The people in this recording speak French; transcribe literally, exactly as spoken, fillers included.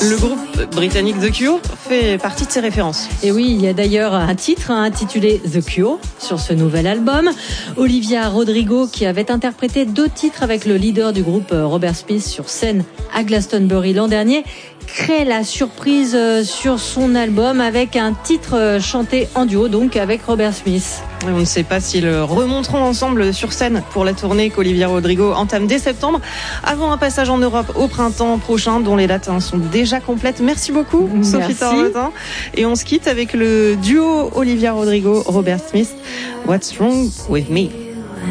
Le groupe britannique The Cure fait partie de ses références. Et oui, il y a d'ailleurs un titre hein, intitulé The Cure sur ce nouvel album. Olivia Rodrigo, qui avait interprété deux titres avec le leader du groupe Robert Smith sur scène à Glastonbury l'an dernier, crée la surprise sur son album avec un titre chanté en duo, donc avec Robert Smith. On ne sait pas s'ils remonteront ensemble sur scène pour la tournée qu'Olivia Rodrigo entame dès septembre, avant un passage en Europe au printemps prochain, dont les dates sont déjà complètes. Merci beaucoup, Merci. Sophie Torlotin. Et on se quitte avec le duo Olivia Rodrigo-Robert Smith, What's Wrong With Me.